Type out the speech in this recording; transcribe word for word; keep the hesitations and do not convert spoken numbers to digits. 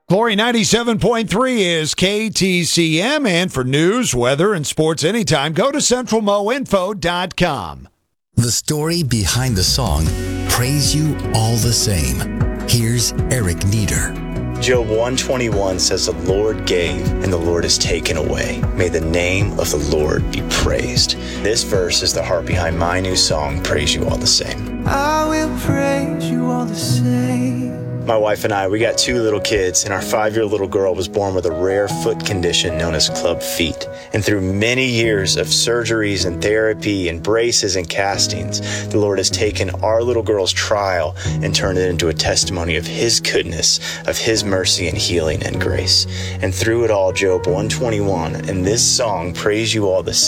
Glory ninety-seven point three is K T C M, and for news, weather, and sports anytime, go to central mo info dot com. The story behind the song, Praise You All the Same. Here's Eric Nieder. Job one twenty-one says, the Lord gave and the Lord has taken away. May the name of the Lord be praised. This verse is the heart behind my new song, Praise You All the Same. I will praise you all the same. My wife and I, we got two little kids, and our five-year little girl was born with a rare foot condition known as club feet. And through many years of surgeries and therapy and braces and castings, the Lord has taken our little girl's trial and turned it into a testimony of His goodness, of His mercy and healing and grace. And through it all, Job one twenty-one and this song, Praise You All the Same,